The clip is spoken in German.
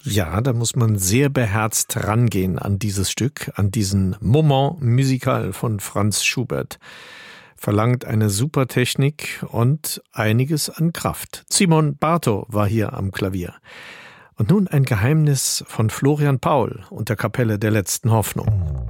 Ja, da muss man sehr beherzt rangehen an dieses Stück, an diesen Moment musical von Franz Schubert. Verlangt eine super Technik und einiges an Kraft. Simon Bartow war hier am Klavier. Und nun ein Geheimnis von Florian Paul und der Kapelle der letzten Hoffnung.